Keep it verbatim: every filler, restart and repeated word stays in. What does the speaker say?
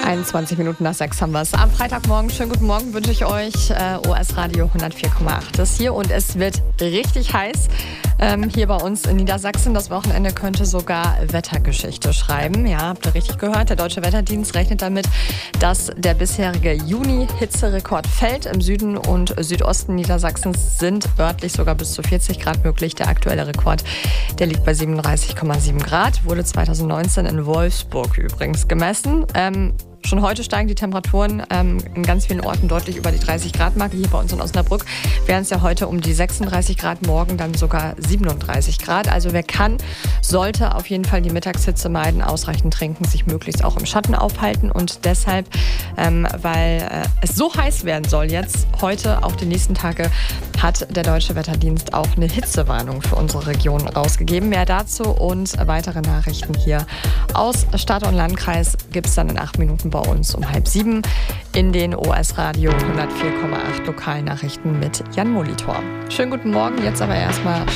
einundzwanzig Minuten nach sechs haben wir es. Am Freitagmorgen, schönen guten Morgen wünsche ich euch. Äh, O S Radio hundertvier Komma acht ist hier und es wird richtig heiß. Ähm, hier bei uns in Niedersachsen. Das Wochenende könnte sogar Wettergeschichte schreiben. Ja, habt ihr richtig gehört. Der Deutsche Wetterdienst rechnet damit, dass der bisherige Juni-Hitzerekord fällt. Im Süden und Südosten Niedersachsens sind örtlich sogar bis zu vierzig Grad möglich. Der aktuelle Rekord, der liegt bei siebenunddreißig Komma sieben Grad. Wurde zweitausendneunzehn in Wolfsburg übrigens gemessen. Ähm, Schon heute steigen die Temperaturen ähm, in ganz vielen Orten deutlich über die dreißig Grad Marke. Hier bei uns in Osnabrück wären es ja heute um die sechsunddreißig Grad, morgen dann sogar siebenunddreißig Grad. Also wer kann, sollte auf jeden Fall die Mittagshitze meiden, ausreichend trinken, sich möglichst auch im Schatten aufhalten. Und deshalb, ähm, weil äh, es so heiß werden soll jetzt, heute, auch die nächsten Tage, hat der Deutsche Wetterdienst auch eine Hitzewarnung für unsere Region rausgegeben. Mehr dazu und weitere Nachrichten hier aus Stadt und Landkreis gibt es dann in acht Minuten bei uns um halb sieben in den O S Radio hundertvier Komma acht Lokalnachrichten mit Jan Molitor. Schönen guten Morgen, jetzt aber erstmal